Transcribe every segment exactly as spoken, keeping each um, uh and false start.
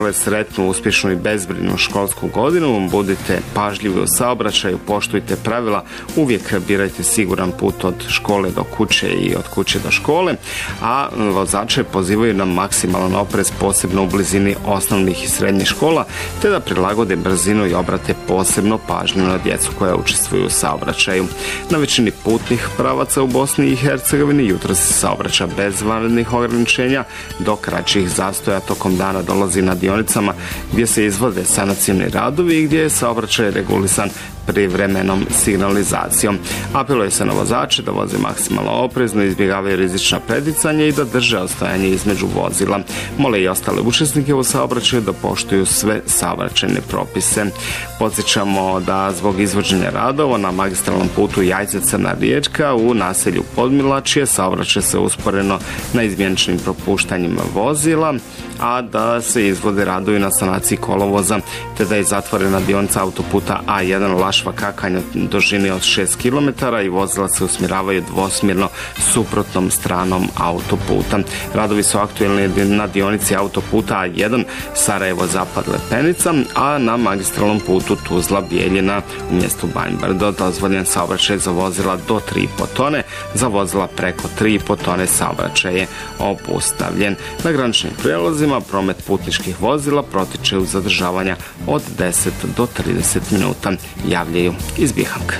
Sretnu, uspješnu i bezbrižnu školsku godinu, budite pažljivi u saobraćaju, poštujte pravila, uvijek birajte siguran put od škole do kuće i od kuće do škole, a vozače pozivaju na maksimalan oprez, posebno u blizini osnovnih i srednjih škola, te da prilagode brzinu i obrate posebno pažnju na djecu koja učestvuju u saobraćaju. Na većini putnih pravaca u Bosni i Hercegovini jutro se saobraća bez vanrednih ograničenja, do kraćih zastoja tokom dana dolazi na dionicama gdje se izvode sanacijni radovi i gdje je saobraćaj regulisan privremenom signalizacijom. Apeluje se na vozače da voze maksimalno oprezno, izbjegavaju rizična preticanja i da drže odstojanje između vozila. Mole i ostale učesnike u saobraćaju da poštuju sve saobraćajne propise. Podsjećamo da zbog izvođenja radova na magistralnom putu Jajce-Crna Riječka u naselju Podmilačje saobraćaj se usporeno na izmjeničnim propuštanjima vozila, a da se izvode radovi na sanaciji kolovoza, te da je zatvorena dionica autoputa A jedan Lašva-Kakanj u dužini od šest kilometara i vozila se usmjeravaju dvosmjerno suprotnom stranom autoputa. Radovi su aktualni na dionici autoputa A jedan Sarajevo-Zapad Lepenica, a na magistralnom putu Tuzla-Bijeljina u mjestu Banjbrdo dozvoljen saobraćaj za vozila do tri i po tone, za vozila preko tri i po tone saobraćaj je obustavljen. Na graničnim prijelazima promet putničkih vozila protiče uz zadržavanja od deset do trideset minuta, javljaju iz Bihanka.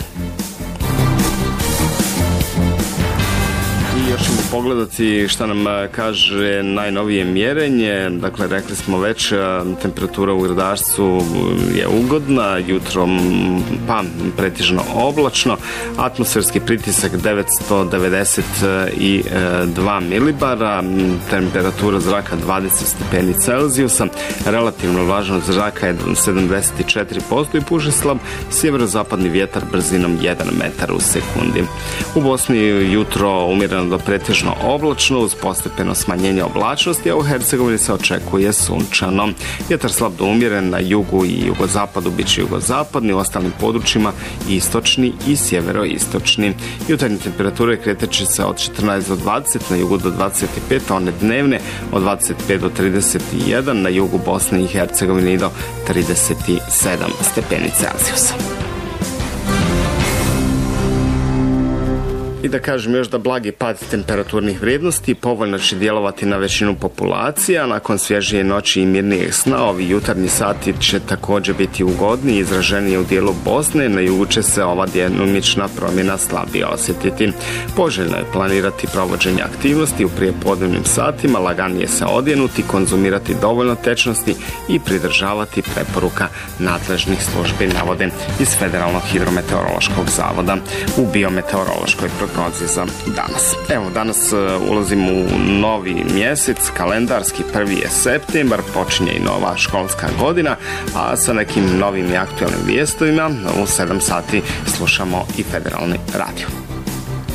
Još ćemo pogledati šta nam kaže najnovije mjerenje. Dakle, rekli smo već, temperatura u Gradačcu je ugodna, jutrom pa pretežno oblačno, atmosferski pritisak devetsto devedeset dva milibara, temperatura zraka dvadeset stepeni Celzijusa, relativno vlažnost zraka je sedamdeset četiri posto i puše slab sjeverozapadni vjetar brzinom jedan metar u sekundi. U Bosni jutro umjereno do pretežno oblačno uz postepeno smanjenje oblačnosti, a u Hercegovini se očekuje sunčano. Vjetar slab do umjeren na jugu i jugozapadu bit će jugozapadni, u ostalim područjima istočni i sjeveroistočni. Jutarnje temperature kretat će se od četrnaest do dvadeset, na jugu do dvadeset pet, a one dnevne od dvadeset pet do trideset jedan, na jugu Bosne i Hercegovine i do trideset sedam stepeni Celzijusa. I da kažem još da blagi pad temperaturnih vrijednosti povoljno će djelovati na većinu populacija. Nakon svježije noći i mirnijeg sna, ovi jutarnji sati će također biti ugodniji i izraženiji u dijelu Bosne. Na jugu će se ova djelomična promjena slabije osjetiti. Poželjno je planirati provođenje aktivnosti u prijepodnevnim satima, laganije se odjenuti, konzumirati dovoljno tečnosti i pridržavati preporuka nadležnih službi, navode iz Federalnog hidrometeorološkog zavoda u biometeorološkoj prognozi za danas. Evo, danas ulazimo u novi mjesec, kalendarski prvi je septembar, počinje i nova školska godina, a sa nekim novim i aktualnim vijestovima u sedam sati slušamo i Federalni radio.